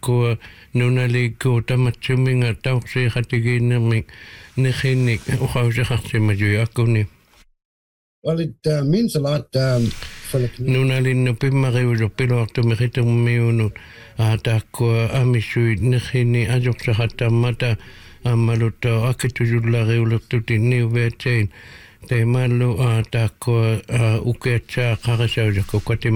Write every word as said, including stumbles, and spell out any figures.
ko nuna li ko tamatsuminga tauksi khatiginermik nikhinik uqausiqartimajuyakuni. Well, it uh, means a lot um, for the community. Nuna linnu pimmariusu piluartumiqitummiunut aatakkua amisuit nikhini ajoqsaqattammata ammalutta akitusullariulertuti niuveatain te mallu aatakkua ukeatsaa qarisaujakku